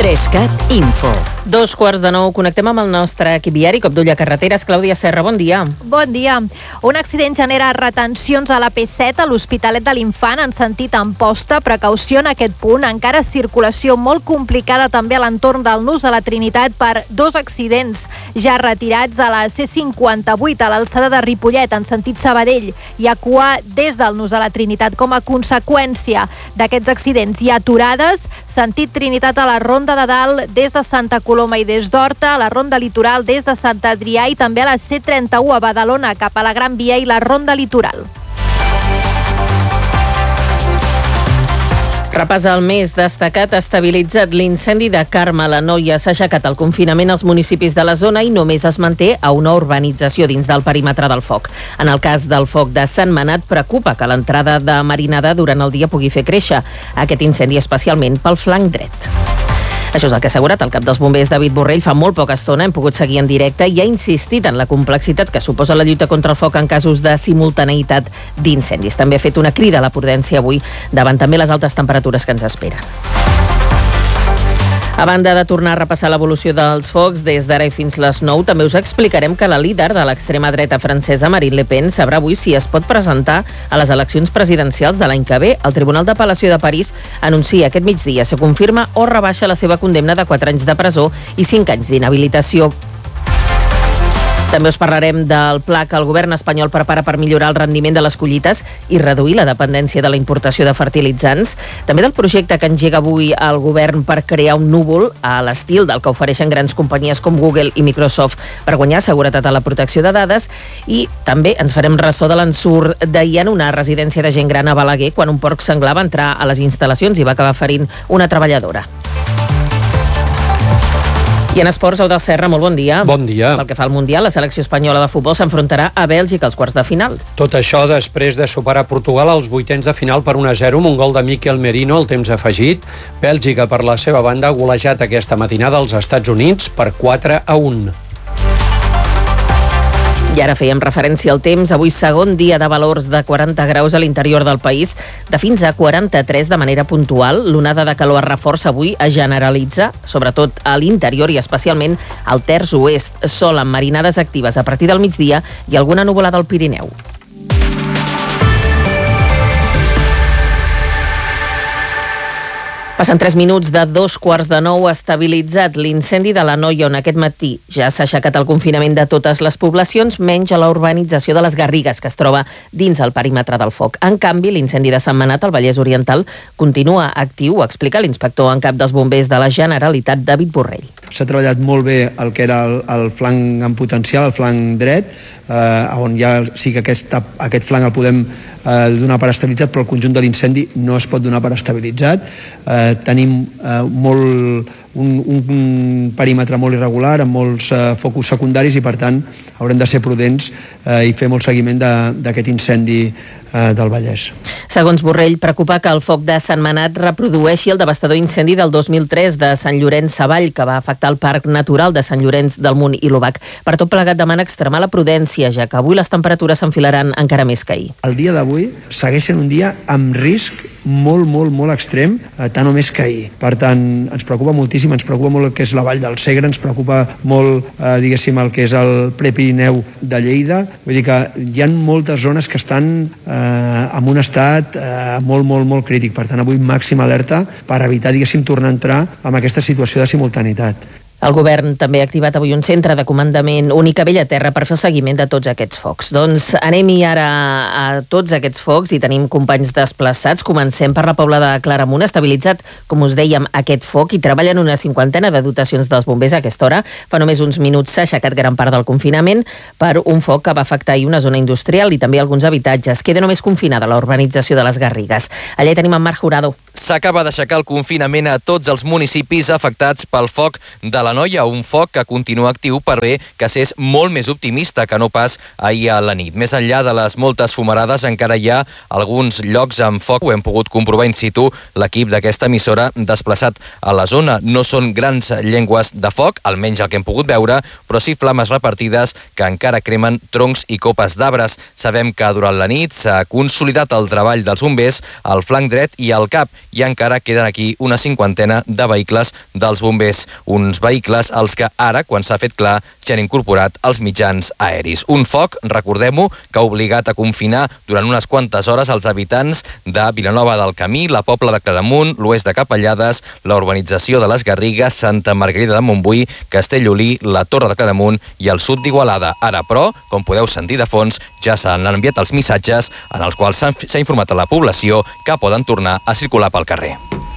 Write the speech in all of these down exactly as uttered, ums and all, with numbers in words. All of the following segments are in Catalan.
Trescat Info. Dos quarts de nou, connectem amb el nostre equip viari, cop d'ull a carreteres. Clàudia Serra, bon dia. Bon dia. Un accident genera retencions a la P set a l'Hospitalet de l'Infant en sentit Amposta. Precaució en aquest punt. Encara circulació molt complicada també a l'entorn del Nus de la Trinitat per dos accidents ja retirats a la C cinquanta-vuit a l'alçada de Ripollet en sentit Sabadell. Hi ha cua des del Nus de la Trinitat. Com a conseqüència d'aquests accidents hi ha aturades, sentit Trinitat a la Ronda de Dalt des de Santa Coloma i des d'Horta, a la Ronda Litoral des de Sant Adrià i també a la C trenta-u a Badalona cap a la Gran Via i la Ronda Litoral. Repassa el més destacat, estabilitzat l'incendi de Carme la Noia. S'ha aixecat el confinament als municipis de la zona i només es manté a una urbanització dins del perímetre del foc. En el cas del foc de Sant Manat, preocupa que l'entrada de marinada durant el dia pugui fer créixer aquest incendi, especialment pel flanc dret. Això és el que ha assegurat el cap dels bombers, David Borrell. Fa molt poca estona hem pogut seguir en directe i ha insistit en la complexitat que suposa la lluita contra el foc en casos de simultaneïtat d'incendis. També ha fet una crida a la prudència avui davant també les altes temperatures que ens esperen. A banda de tornar a repassar l'evolució dels focs des d'ara i fins les nou, també us explicarem que la líder de l'extrema dreta francesa, Marine Le Pen, sabrà avui si es pot presentar a les eleccions presidencials de l'any que ve. El Tribunal d'Apel·lació de París anuncia aquest migdia si confirma o rebaixa la seva condemna de quatre anys de presó i cinc anys d'inhabilitació. També us parlarem del pla que el govern espanyol prepara per millorar el rendiment de les collites i reduir la dependència de la importació de fertilitzants. També del projecte que engega avui el govern per crear un núvol a l'estil del que ofereixen grans companyies com Google i Microsoft per guanyar seguretat a la protecció de dades. I també ens farem ressò de l'ensurt d'ahir en una residència de gent gran a Balaguer quan un porc senglar va entrar a les instal·lacions i va acabar ferint una treballadora. I en esports, Eudald Serra, molt bon dia. Bon dia. Pel que fa al Mundial, la selecció espanyola de futbol s'enfrontarà a Bèlgica als quarts de final. Tot això després de superar Portugal als vuitens de final per un a zero amb un gol de Mikel Merino al temps afegit. Bèlgica, per la seva banda, ha golejat aquesta matinada als Estats Units per quatre a un. I ara fèiem referència al temps. Avui segon dia de valors de quaranta graus a l'interior del país, de fins a quaranta-tres de manera puntual. L'onada de calor es reforça avui, es generalitza, sobretot a l'interior i especialment al terç oest. Sol amb marinades actives a partir del migdia i alguna nuvolada al Pirineu. Passen tres minuts de dos quarts de nou. Estabilitzat l'incendi de la Noia, on aquest matí ja s'ha aixecat el confinament de totes les poblacions, menys a la urbanització de les Garrigues, que es troba dins el perímetre del foc. En canvi, l'incendi de Sant Manat, al Vallès Oriental, continua actiu, ho explica l'inspector en cap dels bombers de la Generalitat, David Borrell. S'ha treballat molt bé el que era el, el flanc en potencial, el flanc dret, eh, on ja sí que aquest, aquest flanc el podem eh, donar per estabilitzat, però el conjunt de l'incendi no es pot donar per estabilitzat. Eh, tenim eh, molt, un, un perímetre molt irregular, amb molts eh, focus secundaris i, per tant, haurem de ser prudents eh, i fer molt seguiment d'aquest incendi eh, del Vallès. Segons Borrell, preocupa que el foc de Sant Manat reprodueixi el devastador incendi del dos mil tres de Sant Llorenç Savall, que va afectar el Parc Natural de Sant Llorenç del Munt i l'Obac. Per tot plegat demana extremar la prudència, ja que avui les temperatures s'enfilaran encara més que ahir. El dia d'avui segueix sent un dia amb risc molt, molt, molt extrem, eh, tant o més que ahir. Per tant, ens preocupa moltíssim, ens preocupa molt el que és la Vall del Segre, ens preocupa molt, eh, diguéssim, el que és el Prepirineu de Lleida. Vull dir que hi ha moltes zones que estan eh, en un estat eh, molt, molt, molt crític. Per tant, avui màxima alerta per evitar, diguéssim, tornar a entrar en aquesta situació de simultaneïtat. El govern també ha activat avui un centre de comandament únic a Bellaterra per fer el seguiment de tots aquests focs. Doncs anem-hi ara a tots aquests focs i tenim companys desplaçats. Comencem per la Pobla de Claramunt, estabilitzat, com us dèiem, aquest foc, i treballen una cinquantena de dotacions dels bombers a aquesta hora. Fa només uns minuts s'ha aixecat gran part del confinament per un foc que va afectar ahir una zona industrial i també alguns habitatges. Queda només confinada la urbanització de les Garrigues. Allà hi tenim en Marc Jurado. S'acaba d'aixecar el confinament a tots els municipis afectats pel foc de la Noia, un foc que continua actiu per bé que s'és molt més optimista que no pas ahir a la nit. Més enllà de les moltes fumarades, encara hi ha alguns llocs amb foc. Ho hem pogut comprovar in situ l'equip d'aquesta emissora desplaçat a la zona. No són grans llengües de foc, almenys el que hem pogut veure, però sí flames repartides que encara cremen troncs i copes d'arbres. Sabem que durant la nit s'ha consolidat el treball dels bombers al flanc dret i al cap i encara queden aquí una cinquantena de vehicles dels bombers. Uns vehicles als que ara, quan s'ha fet clar, s'hi han incorporat els mitjans aeris. Un foc, recordem-ho, que ha obligat a confinar durant unes quantes hores els habitants de Vilanova del Camí, la Pobla de Claramunt, l'oest de Capellades, la urbanització de les Garrigues, Santa Margarida de Montbui, Castellolí, la Torre de Claramunt i el sud d'Igualada. Ara, però, com podeu sentir de fons, ja s'han enviat els missatges en els quals s'ha informat a la població que poden tornar a circular pel carrer.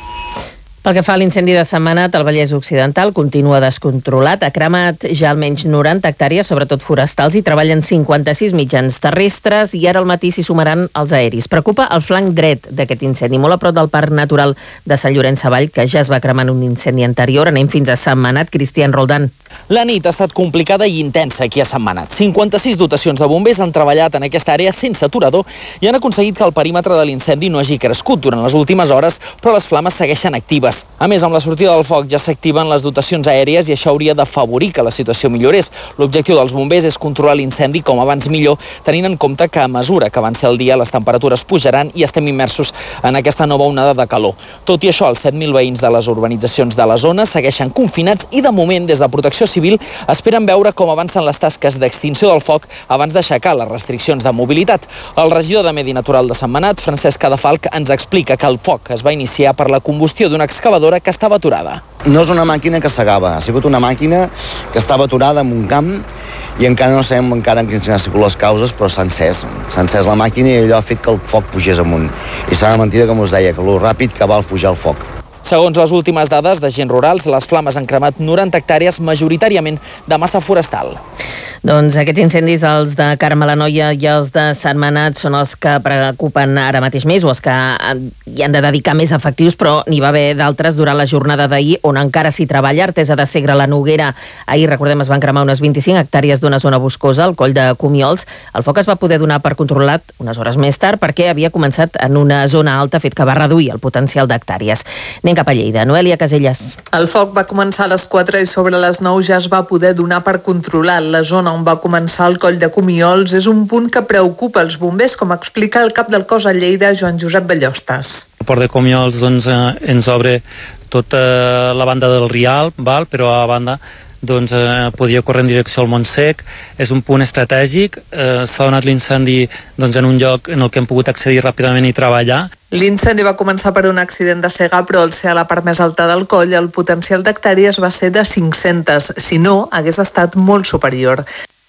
Pel que fa a l'incendi de Sentmenat, el Vallès Occidental continua descontrolat. Ha cremat ja almenys noranta hectàrees, sobretot forestals, i treballen cinquanta-sis mitjans terrestres i ara al matí s'hi sumaran els aeris. Preocupa el flanc dret d'aquest incendi, molt a prop del Parc Natural de Sant Llorenç Savall, que ja es va cremar en un incendi anterior. Anem fins a Sentmenat. Cristian Roldán. La nit ha estat complicada i intensa aquí a Sentmenat. cinquanta-sis dotacions de bombers han treballat en aquesta àrea sense aturador i han aconseguit que el perímetre de l'incendi no hagi crescut durant les últimes hores, però les flames segueixen actives. A més, amb la sortida del foc ja s'activen les dotacions aèries i això hauria d'afavorir que la situació millorés. L'objectiu dels bombers és controlar l'incendi com abans millor, tenint en compte que a mesura que avanci el dia les temperatures pujaran i estem immersos en aquesta nova onada de calor. Tot i això, els set mil veïns de les urbanitzacions de la zona segueixen confinats i de moment des de Protecció Civil esperen veure com avancen les tasques d'extinció del foc abans d'aixecar les restriccions de mobilitat. El regidor de Medi Natural de Sentmenat, Francesc Cadafalch, ens explica que el foc es va iniciar per la combustió d'una excavadora que estava aturada. No és una màquina que s'acaba, ha sigut una màquina que estava aturada en un camp i encara no sabem encara en quines han sigut les causes, però s'ha encès. S'ha encès la màquina i allò ha fet que el foc pugés amunt. I serà mentida, com us deia, que lo ràpid que va pujar el foc. Segons les últimes dades d'agents rurals, les flames han cremat noranta hectàrees, majoritàriament de massa forestal. Doncs aquests incendis, els de Carme la Noia i els de Sentmenat, són els que preocupen ara mateix més, o els que hi han de dedicar més efectius, però n'hi va haver d'altres durant la jornada d'ahir, on encara s'hi treballa. Artesa de Segre, la Noguera. Ahir, recordem, es van cremar unes vint-i-cinc hectàrees d'una zona boscosa, el coll de Comiols. El foc es va poder donar per controlat unes hores més tard perquè havia començat en una zona alta, fet que va reduir el potencial d'hectàrees. Anem cap a Lleida. Noelia Caselles. El foc va començar a les quatre i sobre les nou ja es va poder donar per controlat. La zona on va començar el coll de Comiols és un punt que preocupa els bombers, com explica el cap del cos a Lleida, Joan Josep Ballostas. El port de Comiols doncs, eh, ens obre tota la banda del Rialb, val? Però a banda doncs, eh, podia córrer en direcció al Montsec. És un punt estratègic. Eh, s'ha donat l'incendi doncs, en un lloc en el que hem pogut accedir ràpidament i treballar. L'incendi va començar per un accident de cega, però al ser a la part més alta del coll, el potencial d'hectàrees va ser de cinc-centes. Si no, hagués estat molt superior.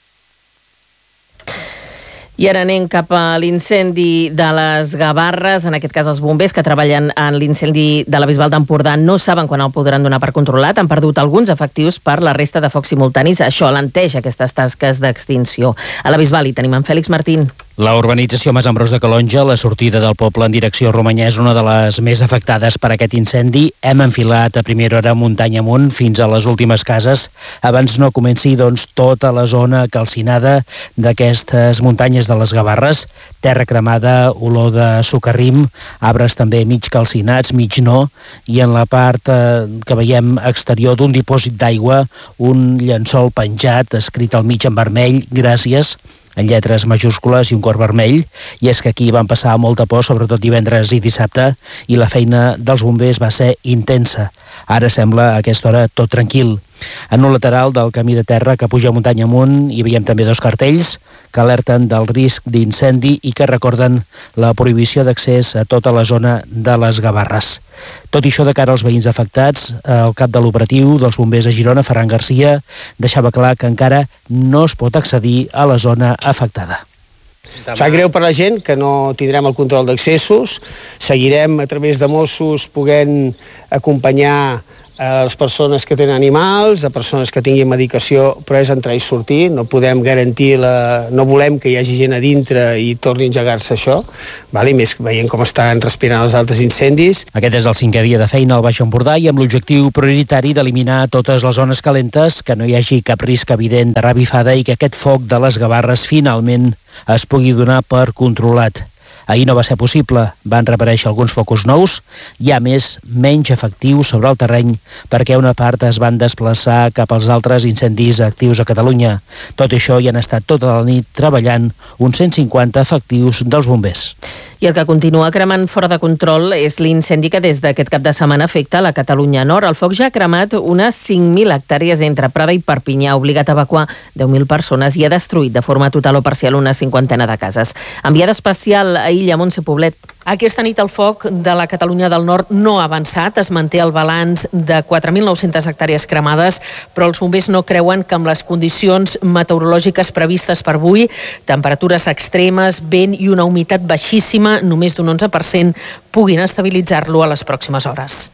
I ara anem cap a l'incendi de les Gavarres. En aquest cas, els bombers que treballen en l'incendi de la Bisbal d'Empordà no saben quan el podran donar per controlat. Han perdut alguns efectius per la resta de focs simultanis. Això alenteix aquestes tasques d'extinció. A la Bisbal hi tenim en Fèlix Martín. La urbanització Mas Ambrós de Calonja, la sortida del poble en direcció a Romanyà, és una de les més afectades per aquest incendi. Hem enfilat a primera hora muntanya amunt fins a les últimes cases. Abans no comenci, doncs, tota la zona calcinada d'aquestes muntanyes de les Gavarres. Terra cremada, olor de socarrim, arbres també mig calcinats, mig no, i en la part eh, que veiem exterior d'un dipòsit d'aigua, un llençol penjat, escrit al mig en vermell, gràcies, en lletres majúscules i un cor vermell, i és que aquí van passar molta por, sobretot divendres i dissabte, i la feina dels bombers va ser intensa. Ara sembla a aquesta hora tot tranquil. En un lateral del camí de terra que puja muntanya amunt hi veiem també dos cartells que alerten del risc d'incendi i que recorden la prohibició d'accés a tota la zona de les Gavarres. Tot i això, de cara als veïns afectats, el cap de l'operatiu dels bombers a Girona, Ferran Garcia, deixava clar que encara no es pot accedir a la zona afectada. Sap greu per la gent que no tindrem el control d'accessos, seguirem a través de Mossos podent acompanyar a les persones que tenen animals, a persones que tinguin medicació, però és entrar i sortir, no podem garantir, la... no volem que hi hagi gent a dintre i torni a engegar-se això, val? I més veient com estan respirant els altres incendis. Aquest és el cinquè dia de feina al Baix Empordà i amb l'objectiu prioritari d'eliminar totes les zones calentes, que no hi hagi cap risc evident de revifada i que aquest foc de les Gavarres finalment es pugui donar per controlat. Ahir no va ser possible, van reaparèixer alguns focus nous, hi ha més, menys efectius sobre el terreny perquè una part es van desplaçar cap als altres incendis actius a Catalunya. Tot això hi han estat tota la nit treballant uns cent cinquanta efectius dels bombers. I el que continua cremant fora de control és l'incendi que des d'aquest cap de setmana afecta la Catalunya Nord. El foc ja ha cremat unes cinc mil hectàrees entre Prada i Perpinyà, ha obligat a evacuar deu mil persones i ha destruït de forma total o parcial una cinquantena de cases. Enviada especial a Illa, Montse Poblet. Aquesta nit el foc de la Catalunya del Nord no ha avançat, es manté el balanç de quatre mil nou-centes hectàrees cremades, però els bombers no creuen que amb les condicions meteorològiques previstes per avui, temperatures extremes, vent i una humitat baixíssima, només d'un onze per cent, puguin estabilitzar-lo a les pròximes hores.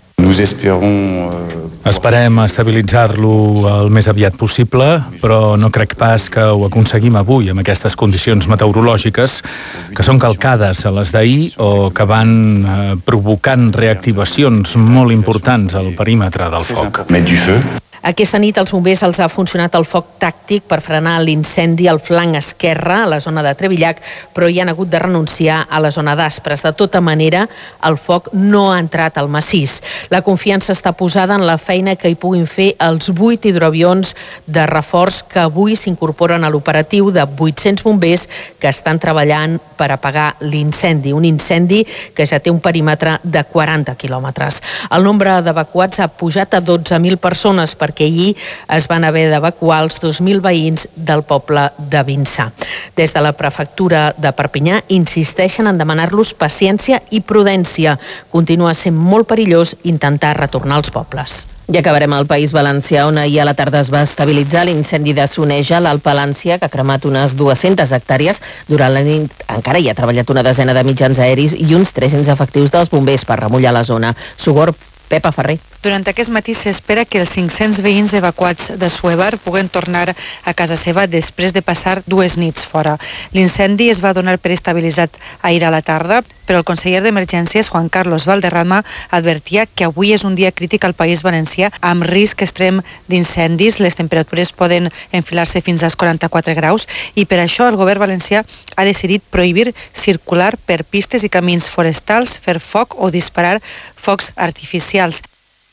Esperem estabilitzar-lo el més aviat possible, però no crec pas que ho aconseguim avui amb aquestes condicions meteorològiques que són calcades a les d'ahir o que van eh, provocant reactivacions molt importants al perímetre del foc. Aquesta nit als bombers els ha funcionat el foc tàctic per frenar l'incendi al flanc esquerre, a la zona de Trevillac, però hi han hagut de renunciar a la zona d'Aspres. De tota manera, el foc no ha entrat al massís. La confiança està posada en la feina que hi puguin fer els vuit hidroavions de reforç que avui s'incorporen a l'operatiu de vuit-cents bombers que estan treballant per apagar l'incendi. Un incendi que ja té un perímetre de quaranta quilòmetres. El nombre d'evacuats ha pujat a dotze mil persones per perquè ahir es van haver d'evacuar els dos mil veïns del poble de Vinçà. Des de la prefectura de Perpinyà insisteixen en demanar-los paciència i prudència. Continua sent molt perillós intentar retornar als pobles. I acabarem al País Valencià, on ahir a la tarda es va estabilitzar l'incendi de Soneja, l'Alt Palància, que ha cremat unes dues-centes hectàrees. Durant la nit encara hi ha treballat una desena de mitjans aeris i uns tres-cents efectius dels bombers per remullar la zona. Sogorb, Pepa Ferrer. Durant aquest matí s'espera que els cinc-cents veïns evacuats de Suebar puguen tornar a casa seva després de passar dues nits fora. L'incendi es va donar per estabilitzat ahir a la tarda, però el conseller d'Emergències, Juan Carlos Valderrama, advertia que avui és un dia crític al País Valencià amb risc extrem d'incendis. Les temperatures poden enfilar-se fins als quaranta-quatre graus i per això el govern valencià ha decidit prohibir circular per pistes i camins forestals, fer foc o disparar focs artificials.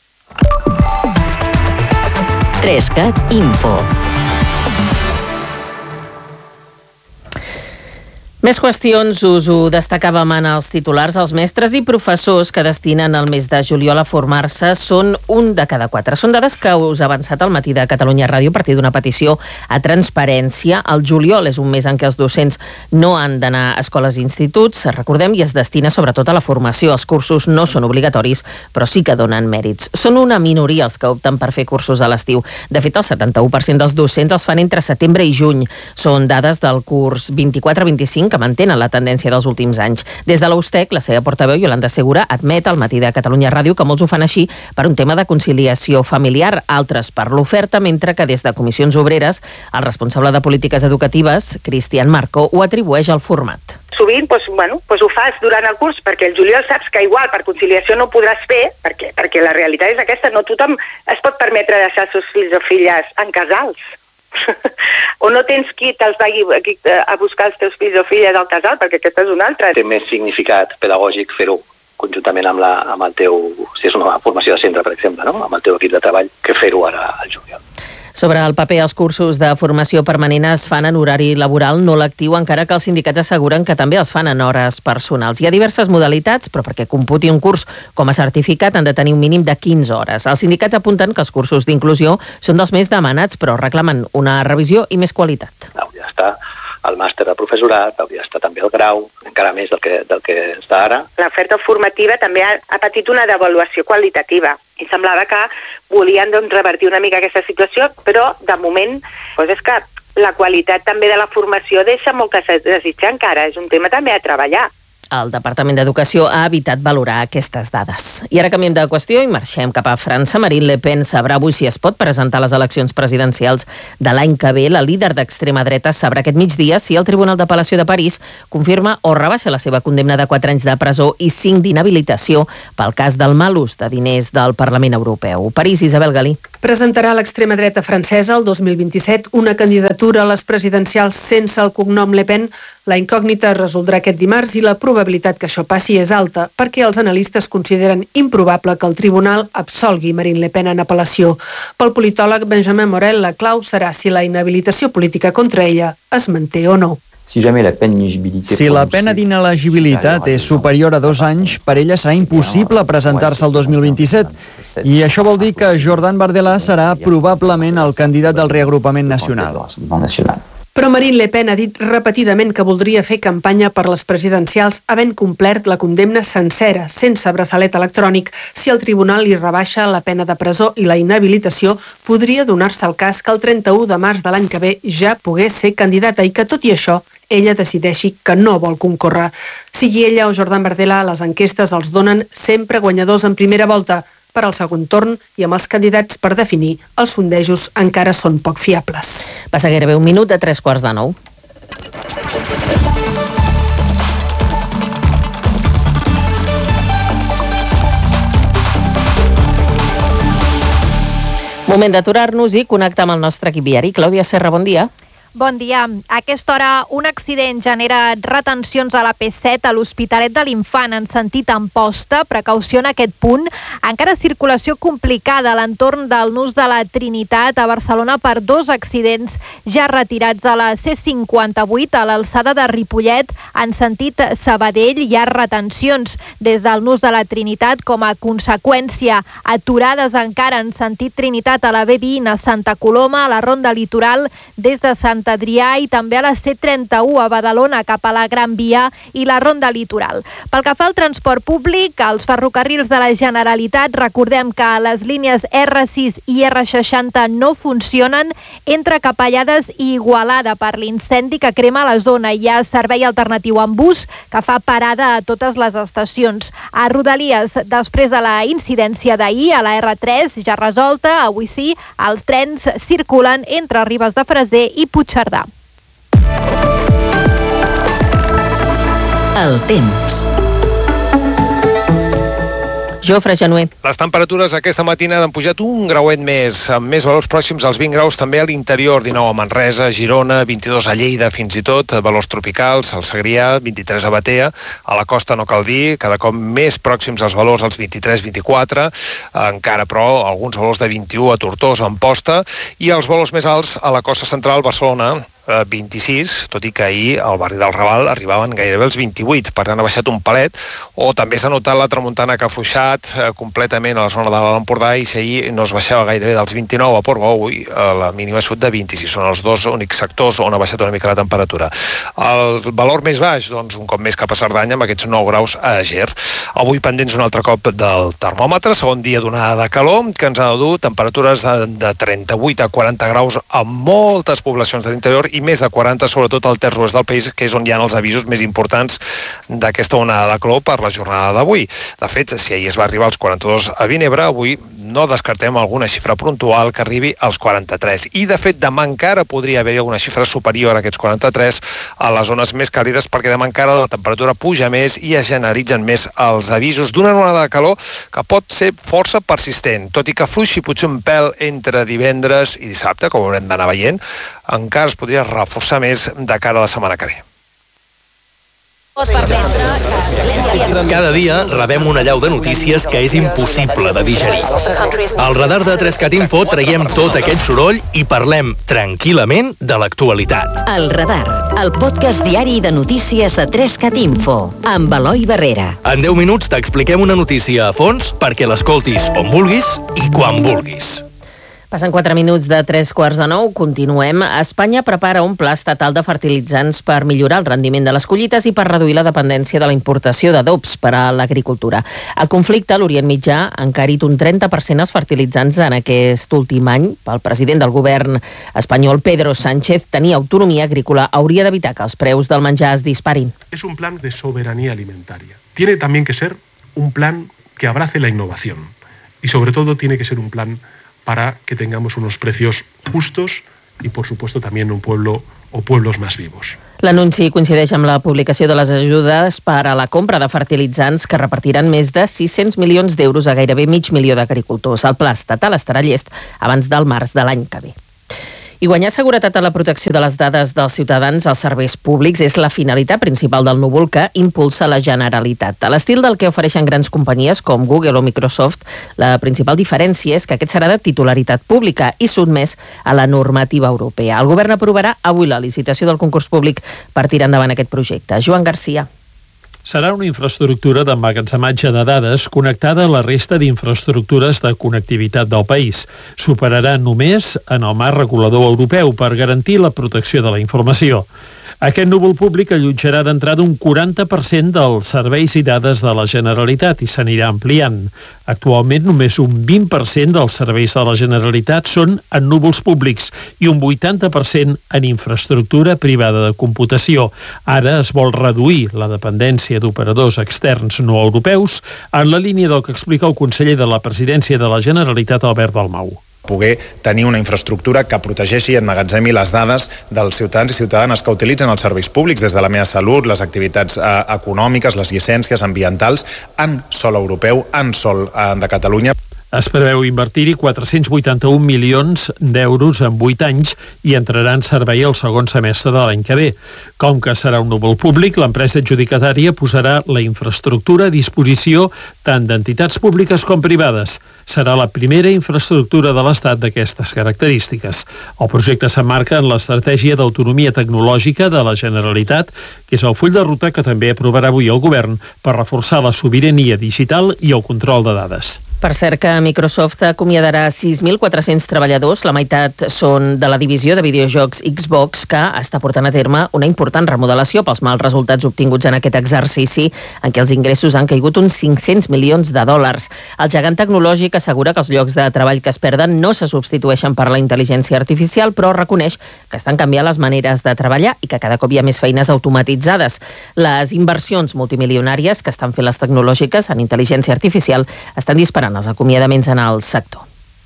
Trescat Info. Més qüestions, us ho destacàvem en els titulars. Els mestres i professors que destinen el mes de juliol a formar-se són un de cada quatre. Són dades que us ha avançat al matí de Catalunya Ràdio a partir d'una petició a Transparència. El juliol és un mes en què els docents no han d'anar a escoles i instituts, recordem, i es destina sobretot a la formació. Els cursos no són obligatoris, però sí que donen mèrits. Són una minoria els que opten per fer cursos a l'estiu. De fet, el setanta-u per cent dels docents els fan entre setembre i juny. Són dades del curs vint-i-quatre vint-i-cinc que mantenen la tendència dels últims anys. Des de l'U S T E C, la seva portaveu, Iolanda Segura, admet al matí de Catalunya Ràdio que molts ho fan així per un tema de conciliació familiar, altres per l'oferta, mentre que des de Comissions Obreres el responsable de polítiques educatives, Cristian Marco, ho atribueix al format. Sovint doncs, bueno, doncs ho fas durant el curs perquè el juliol saps que igual per conciliació no podràs fer, perquè, perquè la realitat és aquesta, no tothom es pot permetre deixar els seus fills o filles en casals. O no tens qui te'ls vagi a buscar els teus fills o filles al casal, perquè aquesta és una altra. Té més significat pedagògic fer-ho conjuntament amb, la, amb el teu, si és una formació de centre, per exemple, no? Amb el teu equip de treball, que fer-ho ara al juliol. Sobre el paper, els cursos de formació permanent es fan en horari laboral no lectiu, encara que els sindicats asseguren que també els fan en hores personals. Hi ha diverses modalitats, però perquè computi un curs com a certificat han de tenir un mínim de quinze hores. Els sindicats apunten que els cursos d'inclusió són dels més demanats, però reclamen una revisió i més qualitat. Hauria d'estar el màster de professorat, hauria d'estar també el grau, encara més del que, del que està ara. L'oferta formativa també ha, ha patit una devaluació qualitativa i semblava que volien doncs, revertir una mica aquesta situació, però de moment doncs és que la qualitat també de la formació deixa molt que desitjar encara, és un tema també a treballar. El Departament d'Educació ha evitat valorar aquestes dades. I ara canviem de qüestió i marxem cap a França. Marine Le Pen sabrà avui si es pot presentar a les eleccions presidencials de l'any que ve. La líder d'extrema dreta sabrà aquest migdia si el Tribunal d'Apel·lació de París confirma o rebaixa la seva condemna de quatre anys de presó i cinc d'inhabilitació pel cas del mal ús de diners del Parlament Europeu. París, Isabel Galí. Presentarà l'extrema dreta francesa el dos mil vint-i-set una candidatura a les presidencials sense el cognom Le Pen. La incògnita es resoldrà aquest dimarts i la probabilitat que això passi és alta, perquè els analistes consideren improbable que el tribunal absolgui Marine Le Pen en apel·lació. Pel politòleg Benjamin Morel, la clau serà si la inhabilitació política contra ella es manté o no. Si jamais la peine d'inéligibilité... Si la pena d'inelegibilitat és superior a dos anys, per ella serà impossible presentar-se el dos mil vint-i-set. I això vol dir que Jordan Bardella serà probablement el candidat del reagrupament nacional. Però Marine Le Pen ha dit repetidament que voldria fer campanya per les presidencials havent complert la condemna sencera, sense braçalet electrònic. Si el tribunal li rebaixa la pena de presó i la inhabilitació, podria donar-se el cas que el trenta-u de març de l'any que ve ja pogués ser candidata i que, tot i això, ella decideixi que no vol concórrer. Sigui ella o Jordan Bardella, les enquestes els donen sempre guanyadors en primera volta. Per al segon torn i amb els candidats per definir, els sondejos encara són poc fiables. Passa gairebé un minut de tres quarts de nou. Moment d'aturar-nos i connectar amb el nostre equip viari. Clàudia Serra, bon dia. Bon dia. A aquesta hora, un accident genera retencions a la P set a l'Hospitalet de l'Infant en sentit Amposta. Precaució en aquest punt. Encara circulació complicada a l'entorn del Nus de la Trinitat a Barcelona per dos accidents ja retirats a la C cinquanta-vuit a l'alçada de Ripollet en sentit Sabadell. Hi ha retencions des del Nus de la Trinitat com a conseqüència. Aturades encara en sentit Trinitat a la B vint a Santa Coloma, a la Ronda Litoral des de Sant Adrià i també a la C trenta-u a Badalona cap a la Gran Via i la Ronda Litoral. Pel que fa al transport públic, als ferrocarrils de la Generalitat, recordem que les línies R sis i R seixanta no funcionen entre Capellades i Igualada per l'incendi que crema la zona. Hi ha servei alternatiu en bus que fa parada a totes les estacions. A Rodalies, després de la incidència d'ahir a la R tres, ja resolta, avui sí, els trens circulen entre Ribes de Freser i Puigcerdà. El temps. Jofre Genuer. Les temperatures aquesta matinada han pujat un grauet més, amb més valors pròxims als vint graus també a l'interior, dinou a Manresa, Girona, vint-i-dos a Lleida fins i tot, valors tropicals, al Segrià, vint-i-tres a Batea, a la costa no cal dir, cada cop més pròxims als valors als vint-i-tres vint-i-quatre, encara però alguns valors de vint-i-u a Tortosa, a Amposta, i els valors més alts a la costa central, Barcelona, vint-i-sis, tot i que ahir al barri del Raval arribaven gairebé els vint-i-vuit, per tant ha baixat un palet, o també s'ha notat la tramuntana que ha afluixat eh, completament a la zona de l'Alt Empordà, i si ahir no es baixava gairebé dels vint-i-nou a Portbou, avui eh, la mínima sud de vint-i-sis, són els dos únics sectors on ha baixat una mica la temperatura. El valor més baix, doncs un cop més cap a Cerdanya, amb aquests nou graus a Ger. Avui pendents un altre cop del termòmetre, segon dia d'onada de calor, que ens ha de dur temperatures de, de trenta-vuit a quaranta graus a moltes poblacions de l'interior i més de quaranta, sobretot al terç oest del país, que és on hi ha els avisos més importants d'aquesta onada de calor per la jornada d'avui. De fet, si ahir es va arribar als quaranta-dos a Vinebre, avui no descartem alguna xifra puntual que arribi als quaranta-tres. I, de fet, demà encara podria haver-hi alguna xifra superior a aquests quaranta-tres a les zones més càlides, perquè demà encara la temperatura puja més i es generalitzen més els avisos d'una onada de calor que pot ser força persistent, tot i que fluixi potser un pèl entre divendres i dissabte, com haurem d'anar veient, encara es podria reforçar més de cara a la setmana que ve. Cada dia rebem una allau de notícies que és impossible de digerir. Al radar de tres cat Info traiem tot aquest soroll i parlem tranquil·lament de l'actualitat. El radar, el podcast diari de notícies a tres cat Info, amb Eloi Barrera. En deu minuts t'expliquem una notícia a fons perquè l'escoltis on vulguis i quan vulguis. Passen quatre minuts de tres quarts de nou, continuem. Espanya prepara un pla estatal de fertilitzants per millorar el rendiment de les collites i per reduir la dependència de la importació d'adobs per a l'agricultura. El conflicte a l'Orient Mitjà ha encarit un trenta per cent els fertilitzants en aquest últim any. Pel president del govern espanyol, Pedro Sánchez, tenir autonomia agrícola hauria d'evitar que els preus del menjar es disparin. És un plan de soberanía alimentaria. Tiene también que ser un plan que abrace la innovación y sobre todo tiene que ser un plan para que tengamos unos precios justos y, por supuesto, también un pueblo o pueblos más vivos. L'anunci coincideix amb la publicació de les ajudes per a la compra de fertilitzants que repartiran més de sis-cents milions d'euros a gairebé mig milió d'agricultors. El pla estatal estarà llest abans del març de l'any que ve. I guanyar seguretat a la protecció de les dades dels ciutadans als serveis públics és la finalitat principal del núvol que impulsa la Generalitat. A l'estil del que ofereixen grans companyies com Google o Microsoft, la principal diferència és que aquest serà de titularitat pública i sotmès a la normativa europea. El govern aprovarà avui la licitació del concurs públic per tirar endavant aquest projecte. Joan Garcia. Serà una infraestructura d'emmagatzematge de dades connectada a la resta d'infraestructures de connectivitat del país. Superarà només en el marc regulador europeu per garantir la protecció de la informació. Aquest núvol públic allotjarà d'entrada un quaranta per cent dels serveis i dades de la Generalitat i s'anirà ampliant. Actualment, només un vint per cent dels serveis de la Generalitat són en núvols públics i un vuitanta per cent en infraestructura privada de computació. Ara es vol reduir la dependència d'operadors externs no europeus en la línia del que explica el conseller de la Presidència de la Generalitat, Albert Dalmau. Poder tenir una infraestructura que protegeixi i emmagatzemi les dades dels ciutadans i ciutadanes que utilitzen els serveis públics, des de la meva salut, les activitats eh, econòmiques, les llicències ambientals, en sòl europeu, en sòl eh, de Catalunya. Es preveu invertir-hi quatre-cents vuitanta-un milions d'euros en vuit anys i entrarà en servei el segon semestre de l'any que ve. Com que serà un núvol públic, l'empresa adjudicatària posarà la infraestructura a disposició tant d'entitats públiques com privades. Serà la primera infraestructura de l'Estat d'aquestes característiques. El projecte s'emmarca en l'estratègia d'autonomia tecnològica de la Generalitat, que és el full de ruta que també aprovarà avui el govern per reforçar la sobirania digital i el control de dades. Per cert que Microsoft acomiadarà sis mil quatre-cents treballadors, la meitat són de la divisió de videojocs Xbox, que està portant a terme una important remodelació pels mals resultats obtinguts en aquest exercici, en què els ingressos han caigut uns cinc-cents milions de dòlars. El gegant tecnològic assegura que els llocs de treball que es perden no se substitueixen per la intel·ligència artificial, però reconeix que estan canviant les maneres de treballar i que cada cop hi ha més feines automatitzades. Les inversions multimilionàries que estan fent les tecnològiques en intel·ligència artificial estan disparant els acomiadaments en el sector.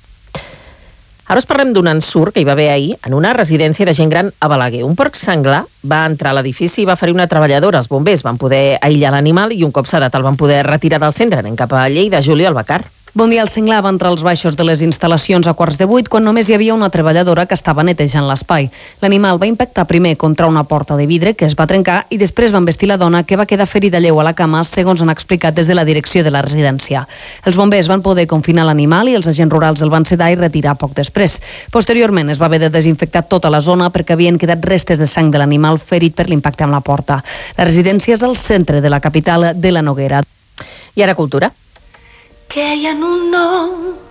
Ara us parlem d'un ensurt que hi va haver ahir en una residència de gent gran a Balaguer. Un porc senglar va entrar a l'edifici i va ferir una treballadora. Els bombers van poder aïllar l'animal i un cop sedat el van poder retirar del centre. Anem cap a Lleida. Júlia Albacar. Bon dia, el senglar va entrar als baixos de les instal·lacions a quarts de vuit quan només hi havia una treballadora que estava netejant l'espai. L'animal va impactar primer contra una porta de vidre que es va trencar i després va envestir la dona que va quedar ferida lleu a la cama, segons han explicat des de la direcció de la residència. Els bombers van poder confinar l'animal i els agents rurals el van sedar i retirar poc després. Posteriorment es va haver de desinfectar tota la zona perquè havien quedat restes de sang de l'animal ferit per l'impacte amb la porta. La residència és al centre de la capital de la Noguera. I ara cultura. Que hi ha un nom,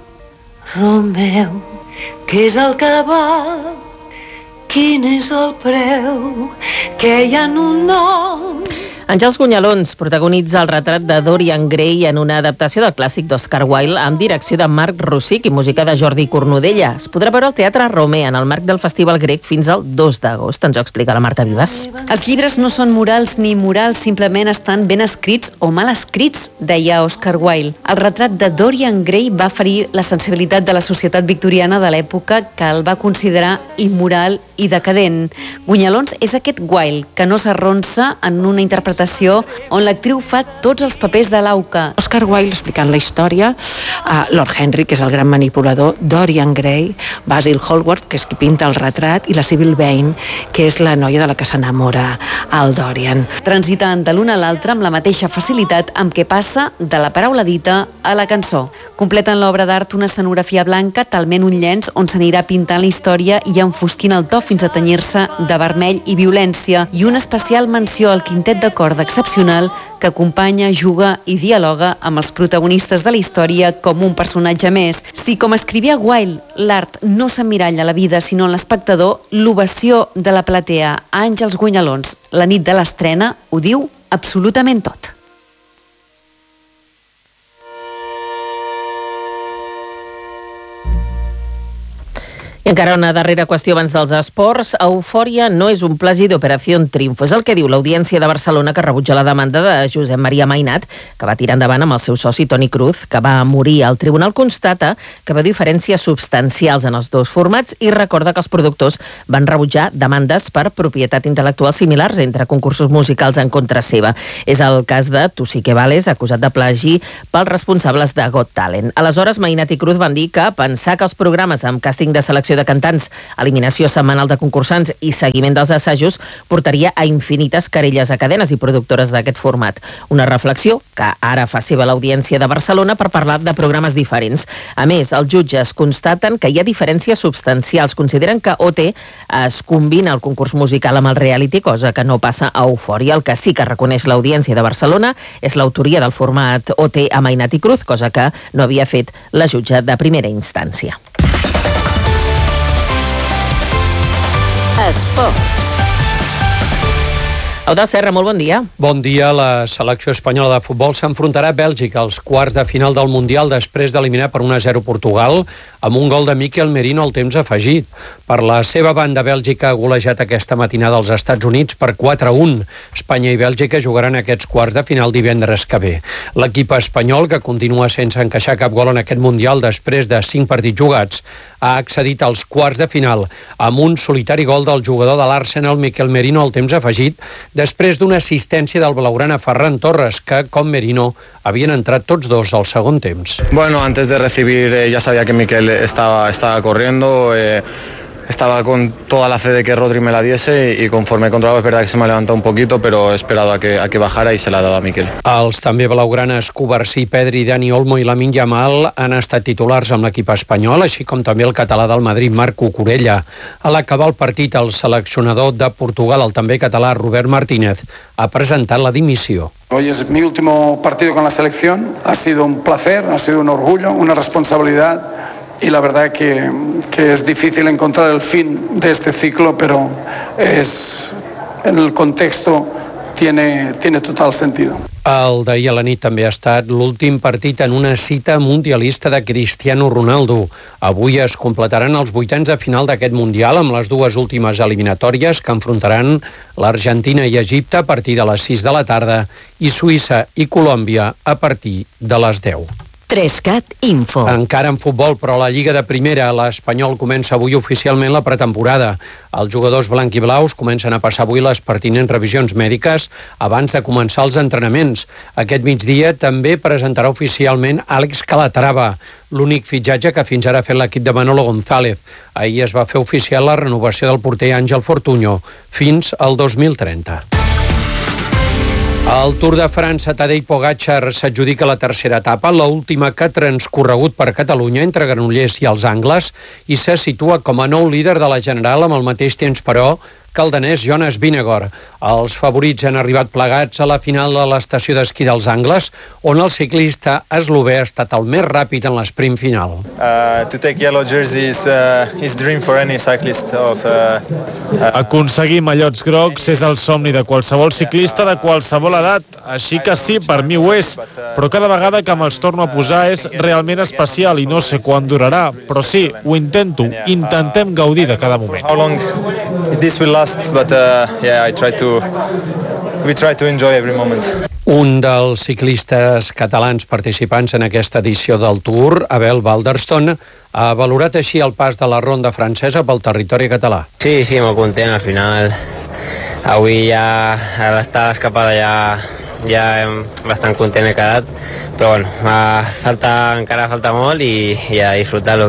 Romeu, què és el que val, quin és el preu, que hi ha un nom... Àngels Gunyalons protagonitza el retrat de Dorian Gray en una adaptació del clàssic d'Oscar Wilde amb direcció de Marc Rossich i música de Jordi Cornudella. Es podrà veure al Teatre Romea en el marc del Festival Grec fins al dos d'agost. Ens ho explica la Marta Vives. Els llibres no són morals ni morals, simplement estan ben escrits o mal escrits, deia Oscar Wilde. El retrat de Dorian Gray va ferir la sensibilitat de la societat victoriana de l'època, que el va considerar immoral i decadent. Gunyalons és aquest Wilde que no s'arronsa en una interpretació on l'actriu fa tots els papers de l'auca. Oscar Wilde explicant la història, uh, Lord Henry, que és el gran manipulador, Dorian Gray, Basil Hallward, que és qui pinta el retrat, i la Sybil Vane, que és la noia de la que s'enamora el Dorian. Transitant de l'una a l'altra amb la mateixa facilitat amb què passa de la paraula dita a la cançó. Completen l'obra d'art una escenografia blanca, talment un llenç on s'anirà pintant la història i enfosquint el to fins a tenyir-se de vermell i violència, i una especial menció al quintet de corda excepcional que acompanya, juga i dialoga amb els protagonistes de la història com un personatge més. Si, com escrivia Wilde, l'art no s'emmiralla la vida sinó en l'espectador, l'ovació de la platea a Àngels Gunyalons la nit de l'estrena ho diu absolutament tot. I encara una darrera qüestió abans dels esports. Eufòria no és un plagi d'Operació Triunfo. És el que diu l'Audiència de Barcelona, que rebutja la demanda de Josep Maria Mainat, que va tirar endavant amb el seu soci Toni Cruz, que va morir. El tribunal constata que veu diferències substancials en els dos formats i recorda que els productors van rebutjar demandes per propietat intel·lectual similars entre concursos musicals en contra seva. És el cas de Tu sí que vales, acusat de plagi pels responsables de Got Talent. Aleshores, Mainat i Cruz van dir que pensar que els programes amb càsting de selecció de de cantants, eliminació setmanal de concursants i seguiment dels assajos portaria a infinites querelles a cadenes i productores d'aquest format. Una reflexió que ara fa seva l'Audiència de Barcelona per parlar de programes diferents. A més, els jutges constaten que hi ha diferències substancials. Consideren que O T es combina el concurs musical amb el reality, cosa que no passa a Eufòria. El que sí que reconeix l'Audiència de Barcelona és l'autoria del format O T a Mainat i Cruz, cosa que no havia fet la jutge de primera instància. Esports. Eudald Serra, molt bon dia. Bon dia. La selecció espanyola de futbol s'enfrontarà a Bèlgica als quarts de final del Mundial després d'eliminar per un a zero Portugal amb un gol de Mikel Merino al temps afegit. Per la seva banda, Bèlgica ha golejat aquesta matinada als Estats Units per quatre a un. Espanya i Bèlgica jugaran aquests quarts de final divendres que ve. L'equip espanyol, que continua sense encaixar cap gol en aquest Mundial després de cinc partits jugats, ha accedit als quarts de final amb un solitari gol del jugador de l'Arsenal, Mikel Merino, al temps afegit, després d'una assistència del blaugrana Ferran Torres, que, com Merino, havien entrat tots dos al segon temps. Bueno, antes de recibir eh, ya sabía que Mikel estaba, estaba corriendo, eh, estaba con toda la fe de que Rodri me la diese y conforme he controlado es verdad que se me ha levantado un poquito, pero he esperado a que, a que bajara y se la ha dado a Mikel. Els també blaugranes Covarsí, Pedri, Dani Olmo i Lamine Yamal han estat titulars amb l'equip espanyol, així com també el català del Madrid, Marc Cucurella. A l'acabar el partit, el seleccionador de Portugal, el també català Robert Martínez, ha presentat la dimissió. Hoy es mi último partido con la selección, ha sido un placer, ha sido un orgullo, una responsabilidad. Y la verdad que, que es difícil encontrar el fin de este ciclo, pero es, en el contexto tiene, tiene total sentido. El d'ahir a la nit també ha estat l'últim partit en una cita mundialista de Cristiano Ronaldo. Avui es completaran els vuitens de final d'aquest Mundial amb les dues últimes eliminatòries que enfrontaran l'Argentina i Egipte a partir de les sis de la tarda i Suïssa i Colòmbia a partir de les deu. Trescat Info. Encara en futbol, però a la Lliga de Primera, l'Espanyol comença avui oficialment la pretemporada. Els jugadors blanc i blaus comencen a passar avui les pertinents revisions mèdiques abans de començar els entrenaments. Aquest migdia també presentarà oficialment Àlex Calatrava, l'únic fitxatge que fins ara ha fet l'equip de Manolo González. Ahir es va fer oficial la renovació del porter Àngel Fortuño fins al dos mil trenta. Al Tour de França, Tadej Pogačar s'adjudica la tercera etapa, l'última que ha transcorregut per Catalunya entre Granollers i els Angles, i se situa com a nou líder de la general amb el mateix temps, però, que el danès Jonas Vingegaard. Els favorits han arribat plegats a la final de l'estació d'esquí dels Angles, on el ciclista eslové ha estat el més ràpid en l'esprint final. Uh, to take yellow jersey is uh, is dream for any cyclist of uh, uh... Aconseguir mallots grocs és el somni de qualsevol ciclista de qualsevol edat, així que sí, per mi ho és, però cada vegada que me'ls torno a posar és realment especial i no sé quan durarà, però sí, ho intento, intentem gaudir de cada moment. How long this will last, but uh, yeah, I try to we try to enjoy every moment. Un dels ciclistes catalans participants en aquesta edició del Tour, Abel Balderston, ha valorat així el pas de la ronda francesa pel territori català. Sí, sí, molt content, al final avui ja a l'estar a l'escapada ja ja bastant content he quedat, però bueno, falta, encara falta molt i, i a disfrutar-lo.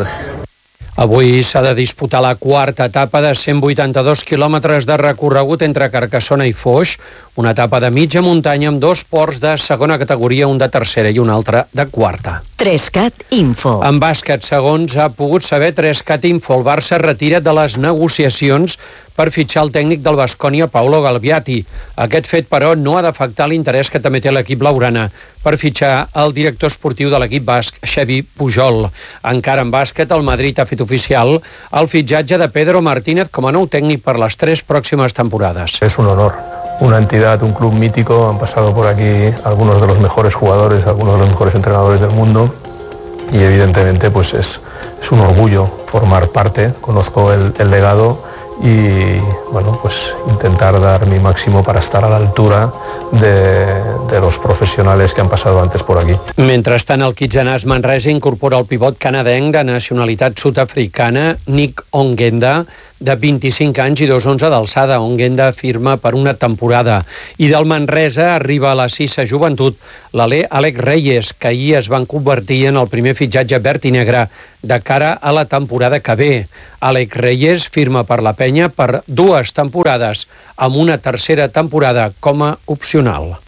Avui s'ha de disputar la quarta etapa de cent vuitanta-dos quilòmetres de recorregut entre Carcassona i Foix, una etapa de mitja muntanya amb dos ports de segona categoria, un de tercera i un altre de quarta. Trescat Info. En bàsquet, segons ha pogut saber Trescat Info, el Barça retira de les negociacions per fitxar el tècnic del Baskonia, Paolo Galbiati. Aquest fet, però, no ha d'afectar l'interès que també té l'equip blaugrana per fitxar el director esportiu de l'equip basc, Xavi Pujol. Encara en bàsquet, el Madrid ha fet oficial el fitxatge de Pedro Martínez com a nou tècnic per les tres pròximes temporades. Es un honor. Una entidad, un club mítico, han pasado por aquí algunos de los mejores jugadores, algunos de los mejores entrenadores del mundo y evidentemente pues es, es un orgullo formar parte, conozco el, el legado y bueno, pues intentar dar mi máximo para estar a la altura de, de los profesionales que han pasado antes por aquí. Mentrestant, el Kitzenàs Manresa incorpora el pivot canadenc de nacionalitat sud-africana Nick Ongenda de vint-i-cinc anys i dos onze d'alçada. Onguenda firma per una temporada. I del Manresa arriba a la Sissa Joventut l'alè Àlex Reyes, que ahir es van convertir en el primer fitxatge verd i negre de cara a la temporada que ve. Àlex Reyes firma per la penya per dues temporades, amb una tercera temporada com a opcional.